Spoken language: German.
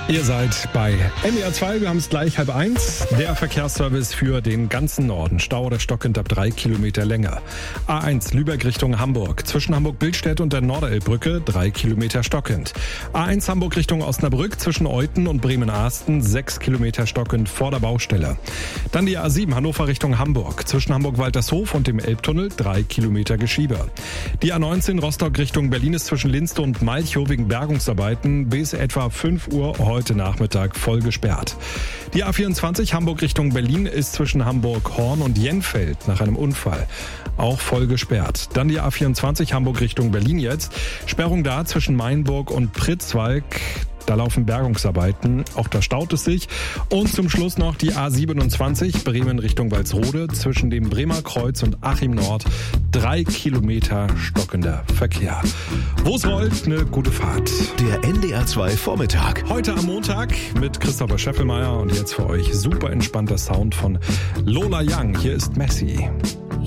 Ihr seid bei NDR 2, wir haben es gleich 12:30. Der Verkehrsservice für den ganzen Norden. Stau oder stockend ab 3 Kilometer Länge. A1 Lübeck Richtung Hamburg. Zwischen Hamburg-Billstedt und der Norderelbbrücke 3 Kilometer stockend. A1 Hamburg Richtung Osnabrück zwischen Euthen und Bremen-Ahsten 6 Kilometer stockend vor der Baustelle. Dann die A7 Hannover Richtung Hamburg. Zwischen Hamburg-Waltershof und dem Elbtunnel 3 Kilometer Geschiebe. Die A19 Rostock Richtung Berlin ist zwischen Linste und Malchow wegen Bergungsarbeiten bis etwa 5 Uhr heute Nachmittag voll gesperrt. Die A24 Hamburg Richtung Berlin ist zwischen Hamburg-Horn und Jenfeld nach einem Unfall auch voll gesperrt. Dann die A24 Hamburg Richtung Berlin jetzt. Sperrung da zwischen Mainburg und Pritzwalk. Da laufen Bergungsarbeiten, auch da staut es sich. Und zum Schluss noch die A27 Bremen Richtung Walsrode zwischen dem Bremer Kreuz und Achim Nord. 3 Kilometer stockender Verkehr. Wo es rollt, eine gute Fahrt. Der NDR 2 Vormittag. Heute am Montag mit Christopher Scheffelmeier und jetzt für euch super entspannter Sound von Lola Young. Hier ist Messi.